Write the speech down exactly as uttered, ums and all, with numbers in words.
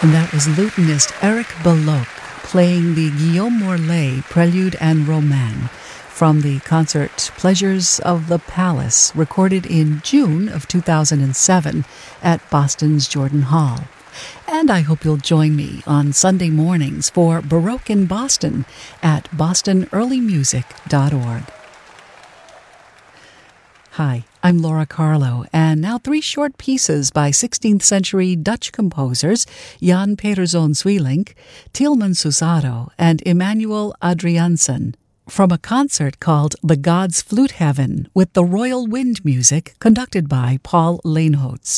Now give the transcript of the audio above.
And that was lutenist Eric Belloc playing the Guillaume Morlet Prelude and Roman from the concert Pleasures of the Palace, recorded in June of two thousand seven at Boston's Jordan Hall. And I hope you'll join me on Sunday mornings for Baroque in Boston at boston early music dot org. Hi, I'm Laura Carlo, and now three short pieces by sixteenth century Dutch composers Jan Peterzoon Sweelinck, Tieleman Susado, and Emmanuel Adriaansen, from a concert called The Gods Flute Heaven with the Royal Wind Music, conducted by Paul Leenhoots.